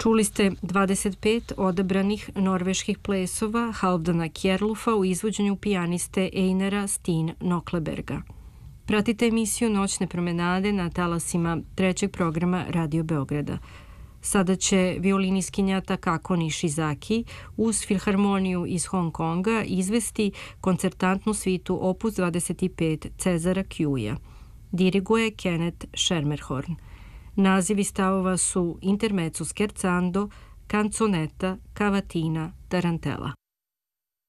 Čuli ste 25 odabranih norveških plesova Halfdana Kjerlufa u izvođenju pijaniste Einara Steen Nokleberga. Pratite emisiju Noćne promenade na talasima trećeg programa Radio Beograda. Sada će violiniskinja Takako Nishizaki uz Filharmoniju iz Hong Konga izvesti koncertantnu svitu Opus 25 Cezara Kjuja. Diriguje Kenneth Schermerhorn. Nazivi stavova su Intermezzo scherzando, Canzonetta, Cavatina, Tarantella.